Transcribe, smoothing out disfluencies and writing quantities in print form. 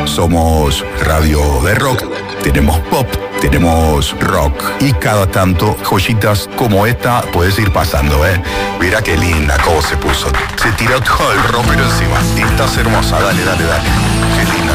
Somos radio de rock, tenemos pop, tenemos rock y cada tanto joyitas como esta puedes ir pasando, ¿eh? Mira qué linda cómo se puso. Se tiró todo el rockero encima. Estás hermosa, dale. Qué linda.